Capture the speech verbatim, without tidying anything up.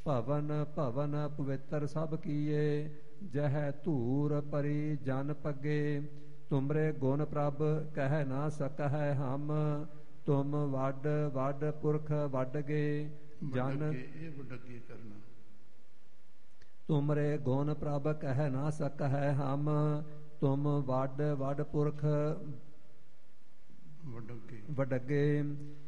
ਭਵਨ ਭਵਨ ਪਵਿੱਤਰ ਸਭ ਕੀਏ, ਜਹ ਧੂਰ ਪਰੀ ਜਨ ਪੱਗੇ। ਤੁਮਰੇ ਗੁਣ ਪ੍ਰਭ ਕਹਿ ਨਾ ਸਕਹਿ ਹਮ, ਤੁਮ ਵੱਡ ਵੱਡ ਪੁਰਖ ਵੱਡ ਗੇ। ਜਨ ਇਹ ਵੱਡਗੇ ਕਰਨਾ। ਤੁਮਰੇ ਗੁਣ ਪ੍ਰਭ ਕਹਿ ਨਾ ਸਕਹਿ ਹਮ, ਤੁਮ ਵੱਡ ਵੱਡ ਪੁਰਖ ਵੱਡਗੇ ਵੱਡਗੇ।